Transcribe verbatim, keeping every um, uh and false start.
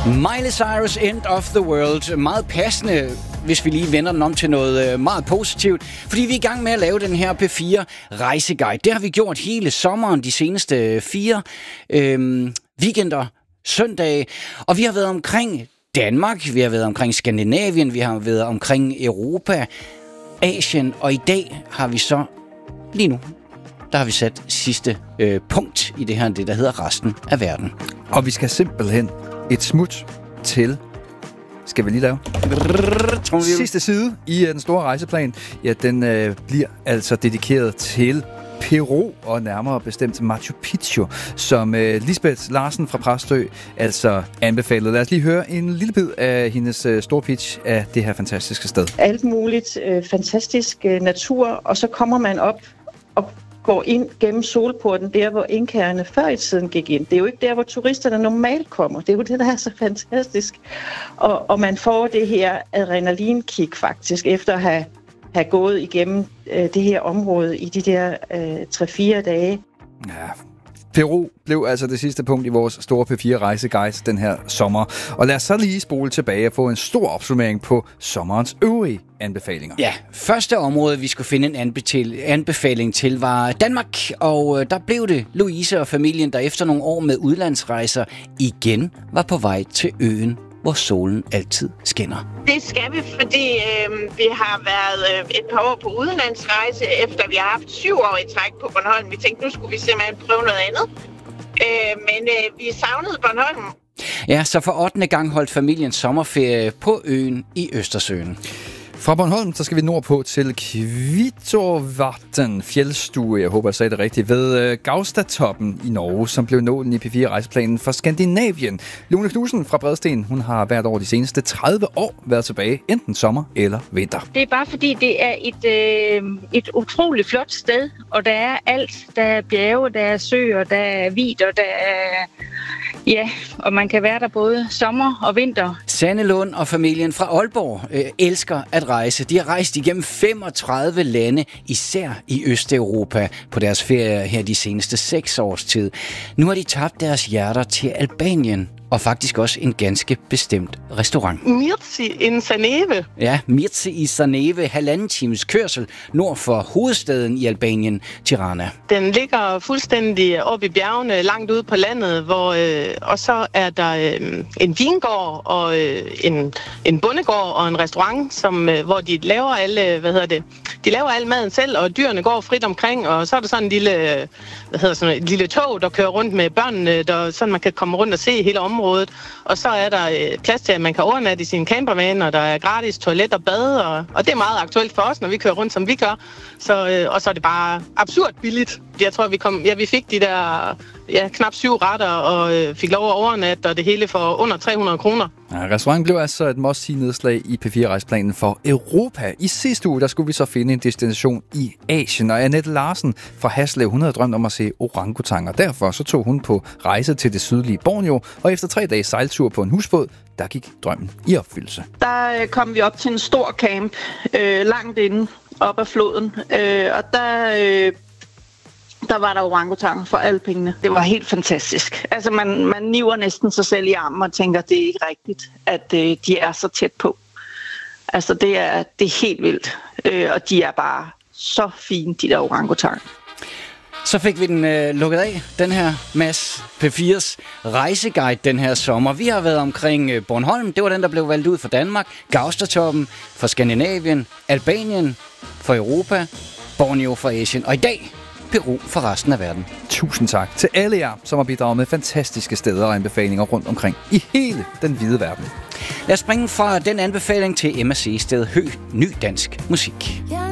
Miley Cyrus, End of the World. Meget passende, hvis vi lige vender den om til noget meget positivt. Fordi vi er i gang med at lave den her P fire rejseguide. Det har vi gjort hele sommeren, de seneste fire øhm, weekender, søndage. Og vi har været omkring Danmark, vi har været omkring Skandinavien, vi har været omkring Europa, Asien. Og i dag har vi så, lige nu, der har vi sat sidste øh, punkt i det her, det der hedder resten af verden. Og vi skal simpelthen et smut til, skal vi lige lave? Sidste side i den store rejseplan, ja, den øh, bliver altså dedikeret til Peru, og nærmere bestemt Machu Picchu, som øh, Lisbeth Larsen fra Præstø altså anbefalede. Lad os lige høre en lille bid af hendes øh, store pitch af det her fantastiske sted. Alt muligt øh, fantastisk øh, natur, og så kommer man op og går ind gennem solporten, der hvor inkaerne før i tiden gik ind. Det er jo ikke der, hvor turisterne normalt kommer. Det er jo det, der er så fantastisk. Og, og man får det her adrenalinkick faktisk, efter at have, have gået igennem øh, det her område i de der øh, tre-fire dage. Ja. Peru blev altså det sidste punkt i vores store P fire rejseguide den her sommer. Og lad os så lige spole tilbage og få en stor opsummering på sommerens øvrige anbefalinger. Ja, første område, vi skulle finde en anbefaling til, var Danmark. Og der blev det Louise og familien, der efter nogle år med udlandsrejser igen var på vej til øen, hvor solen altid skinner. Det skal vi, fordi øh, vi har været øh, et par år på udenlandsrejse, efter vi har haft syv år i træk på Bornholm. Vi tænkte, nu skulle vi simpelthen prøve noget andet. Øh, men øh, vi savnede Bornholm. Ja, så for ottende gang holdt familien sommerferie på øen i Østersøen. Fra Bornholm, så skal vi nordpå til Kvittorvatn fjeldstue, jeg håber, jeg sagde det rigtigt, ved Gaustatoppen i Norge, som blev nålen i P fire rejseplanen for Skandinavien. Lone Knudsen fra Bredsten, hun har hvert år de seneste tredive år været tilbage, enten sommer eller vinter. Det er bare fordi, det er et, øh, et utroligt flot sted, og der er alt. Der er bjerge, der er søer, der er vidder, der er... Ja, og man kan være der både sommer og vinter. Sanne Lund og familien fra Aalborg øh, elsker at rejse. De har rejst igennem femogtredive lande, især i Østeuropa, på deres ferie her de seneste seks års tid. Nu har de tabt deres hjerter til Albanien, og faktisk også en ganske bestemt restaurant. Mirci in Saneve. Ja, Mirci i Saneve, halvanden times kørsel nord for hovedstaden i Albanien, Tirana. Den ligger fuldstændig oppe i bjergene, langt ude på landet, hvor, øh, og så er der øh, en vingård og øh, en, en bondegård og en restaurant, som, øh, hvor de laver alle, hvad hedder det, de laver al maden selv, og dyrene går frit omkring, og så er der sådan en lille, hvad hedder sådan et lille tog, der kører rundt med børnene, der, sådan man kan komme rundt og se hele området. Og så er der øh, plads til, at man kan overnatte i sin campervan, og der er gratis toilet og bad, og, og det er meget aktuelt for os, når vi kører rundt, som vi gør. Så, øh, og så er det bare absurd billigt. Jeg tror, vi, kom, ja, vi fik de der ja, knap syv retter, og øh, fik lov at overnatte, og det hele for under tre hundrede kroner. Ja, restauranten blev altså et must-see nedslag i P fire rejseplanen for Europa. I sidste uge, der skulle vi så finde en destination i Asien, og Annette Larsen fra Haslev, hun havde drømt om at se orangutanger. Derfor så tog hun på rejse til det sydlige Borneo, og efter tre dages sejltur på en husbåd, der gik drømmen i opfyldelse. Der kom vi op til en stor camp, øh, langt inde op ad floden, øh, og der... Øh Der var der orangutanger for alle pengene. Det var helt fantastisk. Altså, man, man niver næsten sig selv i armen og tænker, det er ikke rigtigt, at øh, de er så tæt på. Altså, det er, det er helt vildt. Øh, og de er bare så fine, de der orangutanger. Så fik vi den øh, lukket af, den her Mads P fires rejseguide den her sommer. Vi har været omkring øh, Bornholm, det var den, der blev valgt ud for Danmark. Gaustatoppen for Skandinavien, Albanien for Europa, Borneo for Asien. Og i dag Peru for resten af verden. Tusind tak til alle jer, som har bidraget med fantastiske steder og anbefalinger rundt omkring i hele den hvide verden. Lad os springe fra den anbefaling til Emma Seested Høgh, ny dansk musik.